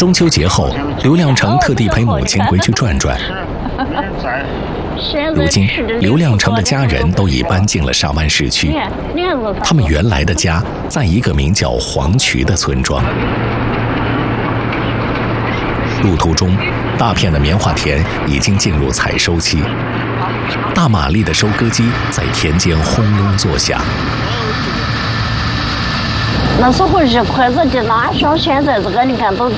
中秋节后，刘亮程特地陪母亲回去转转。如今，刘亮程的家人都已搬进了沙湾市区。他们原来的家在一个名叫黄渠的村庄。路途中，大片的棉花田已经进入采收期，大马力的收割机在田间轰隆作响。 那时候日筷子的哪像现在这个，你看都